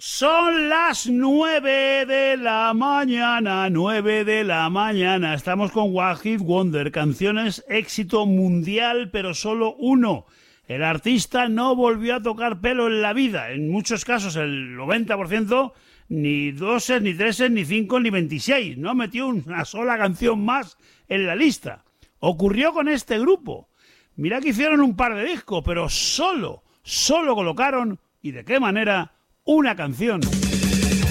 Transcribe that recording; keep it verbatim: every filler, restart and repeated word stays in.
Son las nueve de la mañana, nueve de la mañana. Estamos con One Hit Wonder, canciones éxito mundial, pero solo uno. El artista no volvió a tocar pelo en la vida. En muchos casos, el noventa por ciento, ni doses, ni treses, ni cinco, ni veintiséis. No metió una sola canción más en la lista. Ocurrió con este grupo. Mira que hicieron un par de discos, pero solo, solo colocaron, y de qué manera, una canción.